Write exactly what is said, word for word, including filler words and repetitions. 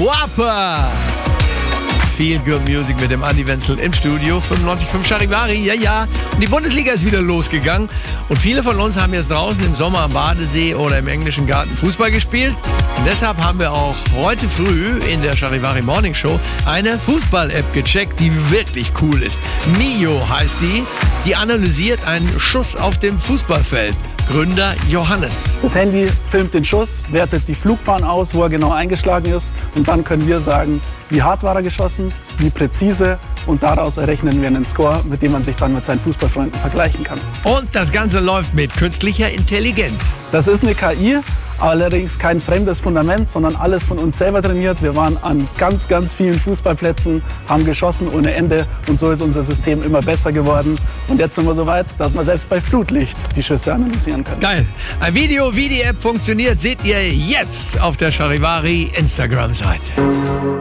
Whopper. Feel Good Music mit dem Andi Wenzel im Studio. fünfundneunzig Komma fünf Charivari, ja, ja. Und die Bundesliga ist wieder losgegangen. Und viele von uns haben jetzt draußen im Sommer am Badesee oder im englischen Garten Fußball gespielt. Und deshalb haben wir auch heute früh in der Charivari Morning Show eine Fußball-App gecheckt, die wirklich cool ist. Mio heißt die. Die analysiert einen Schuss auf dem Fußballfeld. Gründer Johannes. Das Handy filmt den Schuss, wertet die Flugbahn aus, wo er genau eingeschlagen ist. Und dann können wir sagen, wie hart war er geschossen, wie präzise. Und daraus errechnen wir einen Score, mit dem man sich dann mit seinen Fußballfreunden vergleichen kann. Und das Ganze läuft mit künstlicher Intelligenz. Das ist eine K I, allerdings kein fremdes Fundament, sondern alles von uns selber trainiert. Wir waren an ganz, ganz vielen Fußballplätzen, haben geschossen ohne Ende und so ist unser System immer besser geworden. Und jetzt sind wir so weit, dass wir selbst bei Flutlicht die Schüsse analysieren können. Geil. Ein Video, wie die App funktioniert, seht ihr jetzt auf der Charivari Instagram-Seite.